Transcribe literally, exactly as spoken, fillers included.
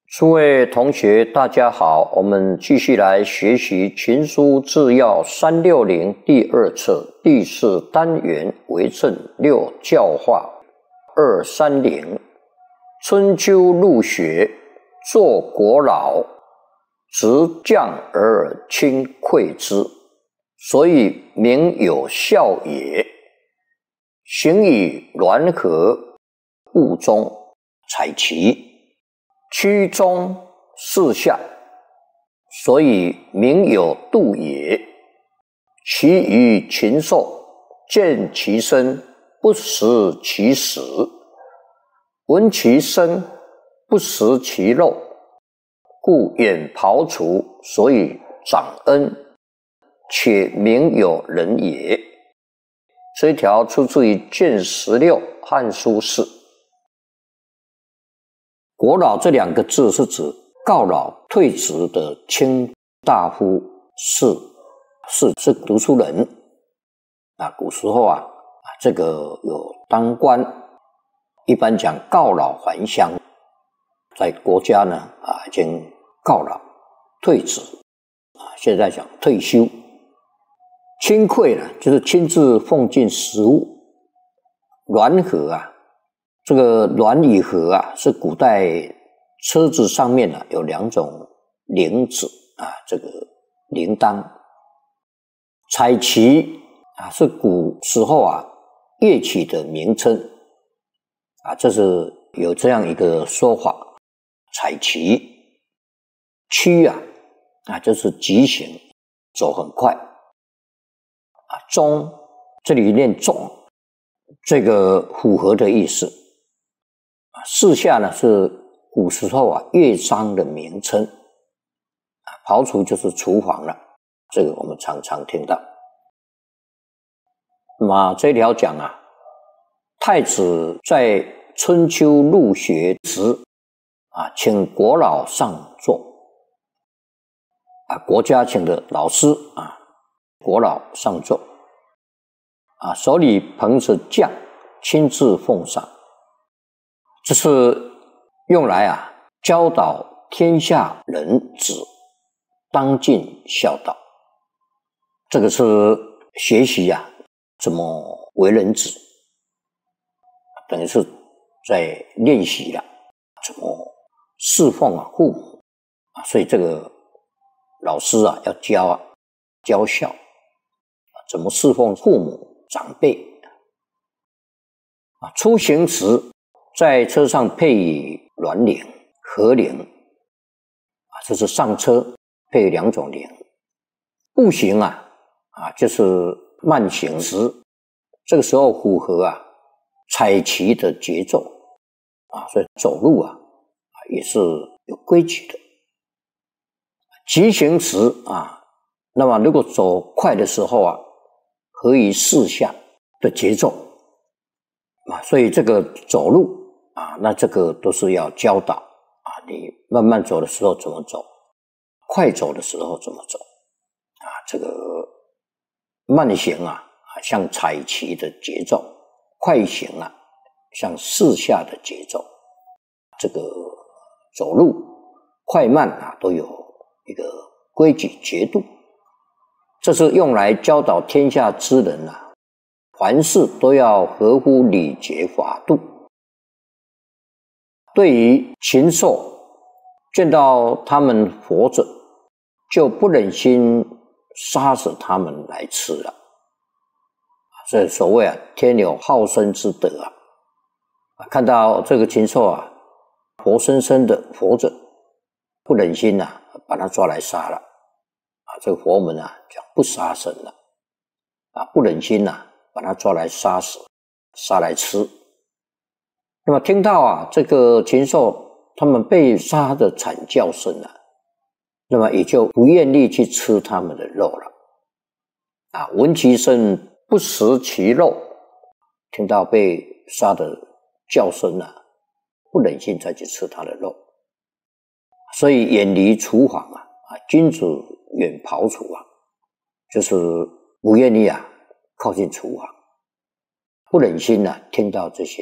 诸位同学，大家好，我们继续来学习《群书治要三六零》第二册第四单元为政六教化二三零。春秋入学，作国老，执将而亲馈之，所以名有效也。行以栾和，务中，采其。曲中四下，所以名有度也。其余禽兽，见其生，不识其死；闻其声，不识其肉，故远庖厨，所以长恩，且名有人也。这一条出自于《卷十六》《汉书释》。国老这两个字是指告老退职的卿大夫士，士是读书人啊。古时候啊，这个有当官，一般讲告老还乡，在国家呢啊已经告老退职啊，现在讲退休。亲馈呢，就是亲自奉进食物。栾和啊。这个栾与和啊，是古代车子上面啊有两种铃子啊，这个铃铛。采其啊，是古时候啊乐器的名称啊，这是有这样一个说法。采其驱啊啊，就是疾行，走很快啊。中这里念中，这个符合的意思。四下呢是古时候啊乐章的名称，啊，庖厨就是厨房了，这个我们常常听到。那么这条讲啊，太子在春秋入学时啊，请国老上座，啊，国家请的老师啊，国老上座，啊，手里捧着酱，亲自奉上。这是用来啊教导天下人子当尽孝道，这个是学习啊怎么为人子，等于是在练习了怎么侍奉啊父母啊，所以这个老师啊要教啊教孝，怎么侍奉父母长辈啊。出行时在车上配以栾铃、和铃啊，这是上车配两种铃。步行啊啊，就是慢行时，这个时候符合啊采其的节奏啊，所以走路啊也是有规矩的。急行时啊，那么如果走快的时候啊，合于四下的节奏啊，所以这个走路啊，那这个都是要教导啊，你慢慢走的时候怎么走，快走的时候怎么走啊？这个慢行啊，像采其的节奏；快行啊，像四下的节奏。这个走路快慢啊，都有一个规矩节度。这是用来教导天下之人啊，凡事都要合乎礼节法度。对于禽兽，见到他们活着，就不忍心杀死他们来吃了。所以所谓啊，天有好生之德啊，看到这个禽兽啊，活生生的活着，不忍心啊，把它抓来杀了啊。这个佛门啊，讲不杀生了啊，不忍心啊，把它抓来杀死，杀来吃。那么听到啊，这个禽兽他们被杀的惨叫声啊，那么也就不愿意去吃他们的肉了啊。闻其声，不食其肉，听到被杀的叫声啊，不忍心再去吃他的肉，所以远离厨房啊，啊，君子远庖厨啊，就是不愿意啊靠近厨房，不忍心啊听到这些